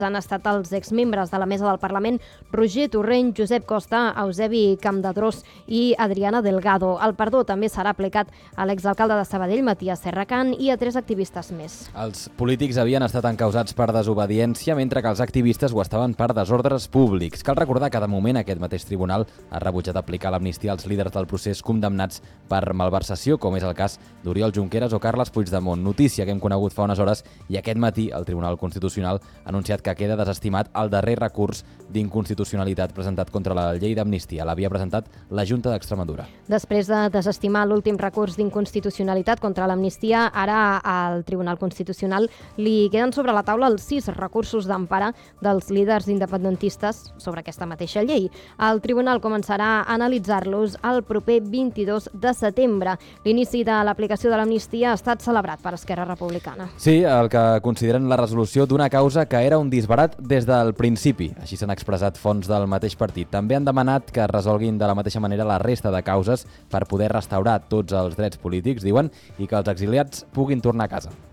han estat els exmembres de la mesa del Parlament Roger Torrent, Josep Costa, Eusebi Campdedrós i Adriana Delgado. El perdó també serà aplicat a l'exalcalde de Sabadell, Matías Serracant, i a 3 activistes més. Els polítics havien estat encausats per desobediència, mentre que els activistes ho estaven per desordres públics. Cal recordar que de moment aquest mateix tribunal ha rebutjat aplicar l'amnistia als líders del procés condemnats per malversació, com és el cas d'Oriol Junqueras o Carles Puigdemont. Notícia que hem conegut fa unes hores, i aquest matí el Tribunal Constitucional ha anunciat que queda desestimat el darrer recurs d'inconstitucionalitat presentat contra la llei d'amnistia. L'havia presentat la Junta d'Extremadura. Després de desestimar l'últim recurs d'inconstitucionalitat contra l'amnistia, ara al Tribunal Constitucional li queden sobre la taula els 6 recursos d'empara dels líders independentistes sobre aquesta mateixa llei. El tribunal començarà a analitzar-los el proper 22 de setembre. L'inici de l'aplicació de l'amnistia ha estat celebrat per Esquerra Republicana. Sí, el que consideren la resolució d'una causa que era un disbarat des del principi. Així s'han expressat fonts del mateix partit. També han demanat que es resolguin de la mateixa manera la resta de causes per poder restaurar tots els drets polítics, diuen, i que els exiliats puguin tornar a casa.